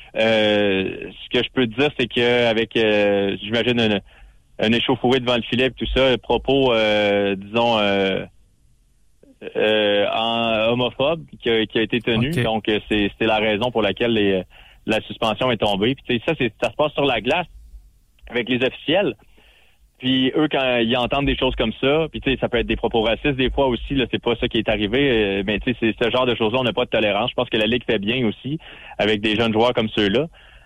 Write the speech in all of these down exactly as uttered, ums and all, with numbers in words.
Euh, ce que je peux te dire, c'est que avec, euh, j'imagine, un, un échauffouré devant le filet et tout ça, propos, euh, disons, euh, euh, en homophobe qui a, qui a été tenu. Okay. Donc, c'est, c'est la raison pour laquelle les, la suspension est tombée. Puis, tu sais, ça, c'est, ça se passe sur la glace avec les officiels. Puis eux, quand ils entendent des choses comme ça, puis tu sais, ça peut être des propos racistes des fois aussi, là, c'est pas ça qui est arrivé, euh, mais tu sais, c'est ce genre de choses-là, on n'a pas de tolérance. Je pense que la Ligue fait bien aussi, avec des jeunes joueurs comme ceux-là.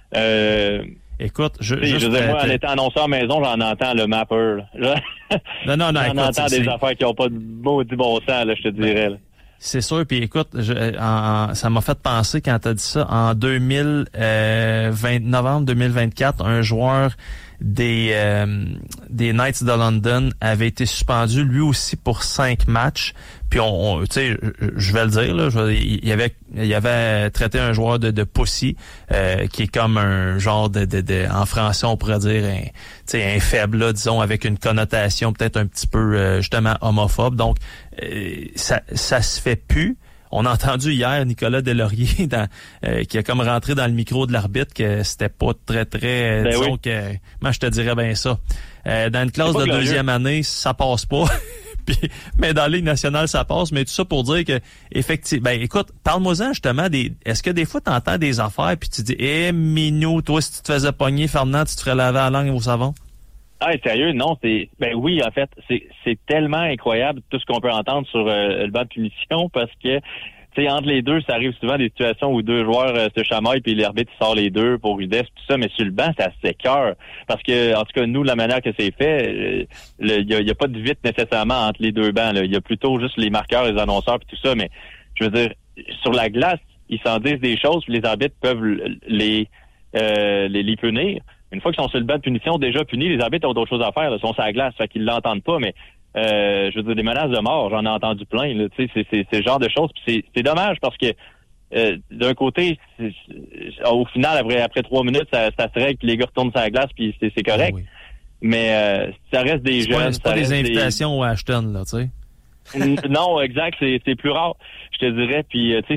Euh, Écoute, je, je veux dire, moi, en étant annonceur maison, j'en entends le mapper, là. Non, non, non, j'en écoute, entends c'est, des c'est... affaires qui n'ont pas de maudit bon sens, là, je te dirais, là. C'est sûr, puis écoute, je, en, ça m'a fait penser quand t'as dit ça, en deux mille vingt, novembre deux mille vingt-quatre, un joueur des euh, des Knights de London avait été suspendu lui aussi pour cinq matchs. Puis on, on tu sais, je vais le dire là, je, il avait il avait traité un joueur de, de pussy, euh, qui est comme un genre de, de, de en français on pourrait dire un, tu sais, un faible là, disons avec une connotation peut-être un petit peu euh, justement homophobe. Donc euh, ça ça se fait plus. On a entendu hier Nicolas Deslauriers dans, euh, qui a comme rentré dans le micro de l'arbitre que c'était pas très, très... Ben disons oui. que... Moi, je te dirais bien ça. Euh, dans une classe de glorieux. Deuxième année, ça passe pas. Puis, mais dans la Ligue nationale, ça passe. Mais tout ça pour dire que, effectivement... Ben, écoute, parle-moi-en justement des... Est-ce que des fois, tu entends des affaires puis tu dis « Eh, minou, toi, si tu te faisais pogner, Fernand, tu te ferais laver la langue au savon? » Ah, sérieux, non, c'est ben oui, en fait, c'est c'est tellement incroyable tout ce qu'on peut entendre sur euh, le banc de punition parce que tu sais, entre les deux, ça arrive souvent des situations où deux joueurs euh, se chamaillent puis l'arbitre sort les deux pour rudesse tout ça, mais sur le banc, ça s'écœure parce que en tout cas nous, la manière que c'est fait, il euh, y, a, y a pas de vite nécessairement entre les deux bancs. Il y a plutôt juste les marqueurs, les annonceurs puis tout ça, mais je veux dire, sur la glace, ils s'en disent des choses puis les arbitres peuvent les euh, les, les punir. Une fois qu'ils sont sur le banc de punition, déjà punis, les arbitres ont d'autres choses à faire. Là. Ils sont sur la glace, fait qu'ils l'entendent pas, mais euh, je veux dire, des menaces de mort, j'en ai entendu plein. Là, c'est, c'est, c'est ce genre de choses. Puis c'est, c'est dommage parce que euh, d'un côté, c'est, c'est, au final, après, après trois minutes, ça, ça se règle, puis les gars retournent sur la glace, puis c'est, c'est correct. Ah oui. Mais euh, ça reste des c'est jeunes. Pas, c'est pas des invitations des... au Ashton, là, tu sais. Non, exact, c'est, c'est plus rare, je te dirais. Puis, tu sais,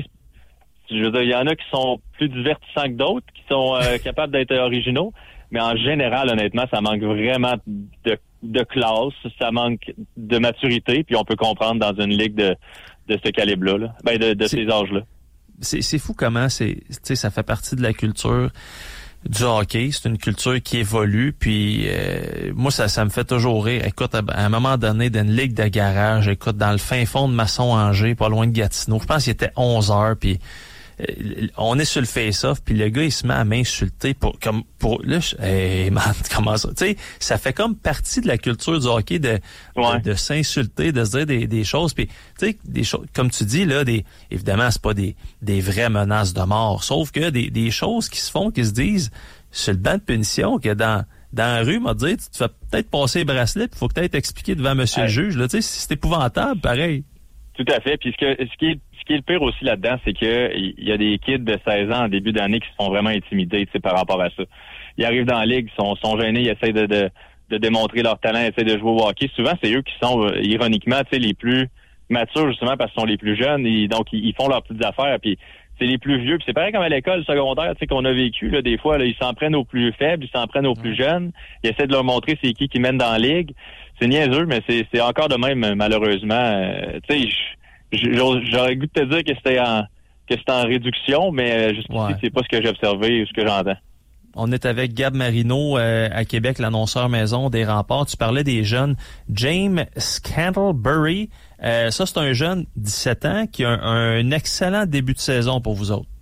je veux dire, il y en a qui sont plus divertissants que d'autres, qui sont euh, capables d'être originaux. Mais en général, honnêtement, ça manque vraiment de, de classe, ça manque de maturité, puis on peut comprendre dans une ligue de, de ce calibre-là, là. Ben de, de ces âges-là. C'est, c'est fou comment c'est, tu sais, ça fait partie de la culture du hockey. C'est une culture qui évolue, puis euh, moi, ça, ça me fait toujours rire. Écoute, à, à un moment donné, d'une ligue de garage, écoute, dans le fin fond de Masson-Angers, pas loin de Gatineau, je pense qu'il était onze heures, puis on est sur le face-off, puis le gars, il se met à m'insulter pour, comme, pour, là, je, hey, man, comment ça? Tu sais, ça fait comme partie de la culture du hockey de, ouais. de, de s'insulter, de se dire des, des choses, puis, tu sais, des choses, comme tu dis, là, des, évidemment, c'est pas des, des vraies menaces de mort, sauf que des, des choses qui se font, qui se disent sur le banc de punition, que dans, dans la rue, m'a dit, tu te fais peut-être passer les bracelets, puis faut peut-être expliquer devant monsieur ouais. le juge, là, tu sais, c'est épouvantable, pareil. Tout à fait. Puis ce que ce qui est ce qui est le pire aussi là-dedans, c'est que il y a des kids de seize ans en début d'année qui se font vraiment intimider, tu sais, par rapport à ça. Ils arrivent dans la ligue, sont sont gênés, ils essaient de de, de démontrer leur talent, ils essaient de jouer au hockey. Souvent, c'est eux qui sont euh, ironiquement, tu sais, les plus matures justement parce qu'ils sont les plus jeunes et donc ils, ils font leurs petites affaires. Puis c'est les plus vieux. Puis c'est pareil comme à l'école secondaire, tu sais, qu'on a vécu là, des fois, là, ils s'en prennent aux plus faibles, ils s'en prennent aux plus jeunes. Ils essaient de leur montrer c'est qui qui mène dans la ligue. C'est niaiseux, mais c'est c'est encore de même malheureusement. Euh, tu sais. J'aurais goût de te dire que c'était en que c'était en réduction, mais jusqu'ici, ouais. c'est pas ce que j'ai observé ou ce que j'entends. On est avec Gab Marino euh, à Québec, l'annonceur maison des Remparts. Tu parlais des jeunes. James Scantlebury, euh, ça c'est un jeune dix-sept ans qui a un, un excellent début de saison pour vous autres.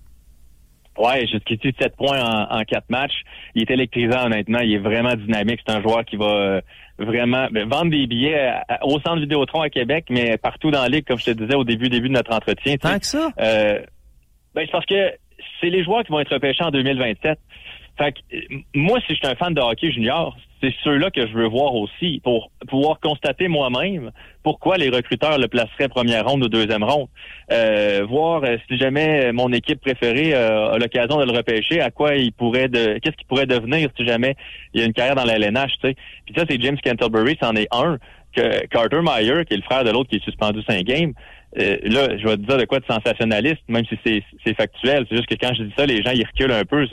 Ouais, jusqu'ici sept points en, en quatre matchs. Il est électrisant, honnêtement. Il est vraiment dynamique. C'est un joueur qui va euh, vraiment ben, vendre des billets à, à, au Centre Vidéotron à Québec, mais partout dans la ligue, comme je te disais au début début de notre entretien. Tant que ça? Euh, ben, c'est parce que c'est les joueurs qui vont être repêchés en deux mille vingt-sept. Fait que, moi, si je suis un fan de hockey junior, c'est ceux-là que je veux voir aussi pour pouvoir constater moi-même pourquoi les recruteurs le placeraient première ronde ou deuxième ronde. Euh, voir euh, si jamais mon équipe préférée euh, a l'occasion de le repêcher, à quoi il pourrait de, qu'est-ce qu'il pourrait devenir si jamais il y a une carrière dans la L N H, tu sais. Puis ça, c'est James Scantlebury, c'en est un. Que Carter Meyer, qui est le frère de l'autre qui est suspendu cinq games, euh, là, je vais te dire de quoi de sensationnaliste, même si c'est, c'est factuel. C'est juste que quand je dis ça, les gens, ils reculent un peu.